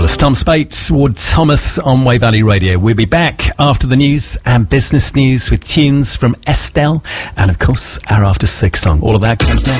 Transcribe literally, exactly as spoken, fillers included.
Fabulous. Tom Spates, Ward Thomas on Way Valley Radio. We'll be back after the news and business news with tunes from Estelle and, of course, our After Six song. All of that comes now.